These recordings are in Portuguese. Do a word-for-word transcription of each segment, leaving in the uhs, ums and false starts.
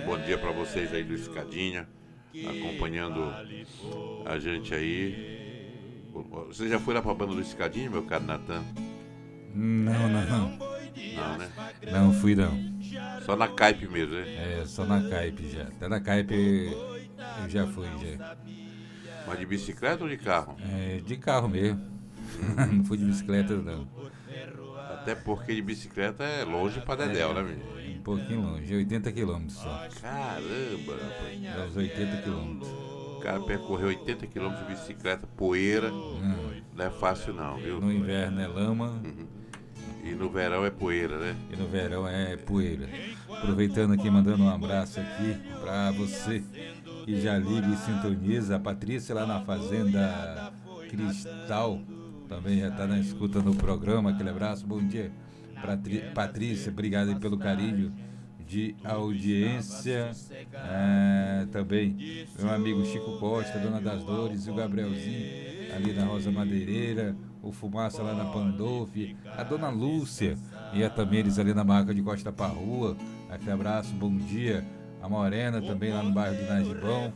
bom dia para vocês aí do Escadinha, acompanhando a gente aí. Você já foi lá para a banda do Escadinha, meu caro Natan? Não, não, não. Não, né? Não fui não. Só na Caipe mesmo, né? É, só na Caipe já. Até na Caipe eu já fui, já. Mas de bicicleta ou de carro? É, de carro mesmo. Não fui de bicicleta não. Até porque de bicicleta é longe pra Dedéu, é, né, menino? Um pouquinho longe, oitenta quilômetros só. Caramba, rapaz. É uns oitenta quilômetros. O cara percorreu oitenta quilômetros de bicicleta, poeira. Não, não é fácil não, viu? No inverno é lama. Uhum. E no verão é poeira, né? E no verão é poeira. Aproveitando aqui, mandando um abraço aqui pra você que já liga e sintoniza. A Patrícia lá na Fazenda Cristal também já está na escuta no programa. Aquele abraço, bom dia. Patrícia, obrigado aí pelo carinho de audiência. É, também meu amigo Chico Costa, Dona das Dores, e o Gabrielzinho ali na Rosa Madeireira, o Fumaça lá na Pandolfi, a Dona Lúcia e a Tamires ali na Barraca de Costa Parrua. Aquele abraço, bom dia. A Morena também lá no bairro do Najibão.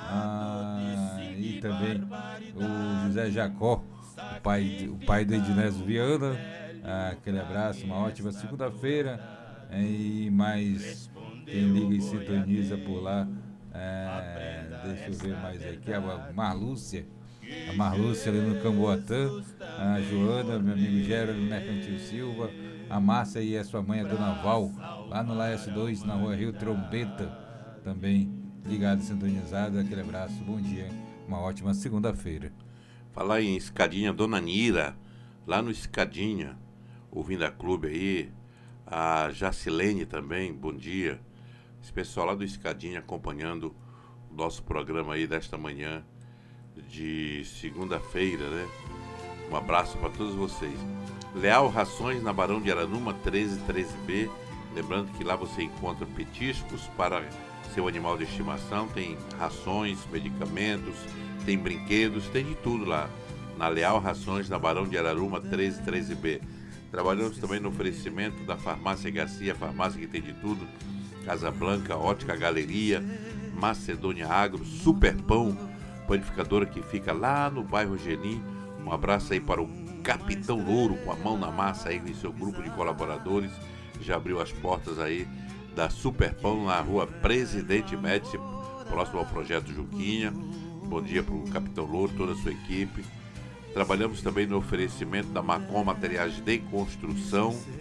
Ah, e também o José Jacó, o pai, o pai do Ednésio Viana. Ah, aquele abraço, uma ótima segunda-feira. E mais quem liga e sintoniza por lá. É, deixa eu ver mais aqui. A Marlúcia. A Marlúcia ali no Camboatã. A Joana, meu amigo Gerald Mercantil Silva. A Márcia e a sua mãe, a Dona Val, lá no Lá S dois, na rua Rio Trombeta, também ligado e sintonizado. Aquele abraço, bom dia, uma ótima segunda-feira. Falar em Escadinha, Dona Nira, lá no Escadinha, ouvindo a clube aí, a Jacilene também, bom dia. Esse pessoal lá do Escadinha acompanhando o nosso programa aí desta manhã de segunda-feira, né? Um abraço para todos vocês. Leal Rações, na Barão de Aranuma, treze treze B. Lembrando que lá você encontra petiscos para seu animal de estimação. Tem rações, medicamentos, tem brinquedos, tem de tudo lá. Na Leal Rações, na Barão de Aranuma, treze treze B. Trabalhamos também no oferecimento da Farmácia Garcia, farmácia que tem de tudo. Casa Blanca, Ótica Galeria, Macedônia Agro, Super Pão, panificadora que fica lá no bairro Gelim. Um abraço aí para o Capitão Louro, com a mão na massa aí, com seu grupo de colaboradores. Já abriu as portas aí da Super Pão na rua Presidente Médici, próximo ao Projeto Juquinha. Bom dia para o Capitão Louro, toda a sua equipe. Trabalhamos também no oferecimento da Macom Materiais de Construção.